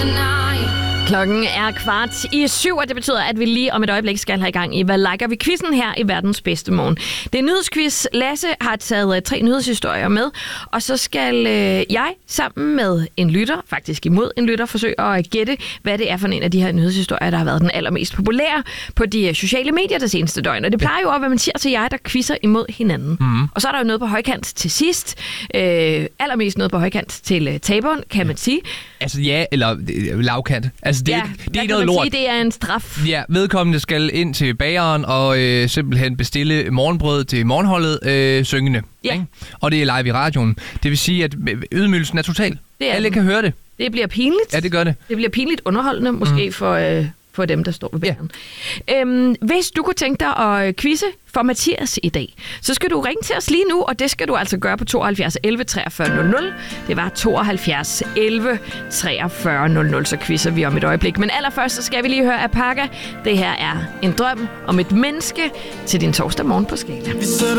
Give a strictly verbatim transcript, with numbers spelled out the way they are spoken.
Klokken er kvart i syv, og det betyder, at vi lige om et øjeblik skal have i gang i Hvad liker vi quizzen her i verdens bedste morgen. Det er nyhedsquiz. Lasse har taget uh, tre nyhedshistorier med, og så skal uh, jeg sammen med en lytter, faktisk imod en lytter, forsøge at gætte, hvad det er for en af de her nyhedshistorier, der har været den allermest populære på de uh, sociale medier det seneste døgn. Og det plejer jo at være, hvad man siger til jer, der quizzer imod hinanden. Mm. Og så er der jo noget på højkant til sidst. Uh, allermest noget på højkant til uh, taberen, kan man sige. Altså ja, eller øh, lavkant. Altså det, ja, det er noget lort. Sige, det er en straf. Ja, vedkommende skal ind til bageren og øh, simpelthen bestille morgenbrød til morgenholdet øh, syngende. Ja. Ikke? Og det er live i radioen. Det vil sige, at ydmygelsen er total. Er Alle den. kan høre det. Det bliver pinligt. Ja, det gør det. Det bliver pinligt underholdende, måske mm. for... Øh for dem, der står ved bageren. Yeah. Øhm, hvis du kunne tænke dig at quizze for Mathias i dag, så skal du ringe til os lige nu, og det skal du altså gøre på tooghalvfjerds elleve treogfyrre nul nul. Det var tooghalvfjerds elleve treogfyrre nul nul, så quizzer vi om et øjeblik. Men allerførst, så skal vi lige høre Apaka. Det her er en drøm om et menneske til din torsdag morgen på Skala.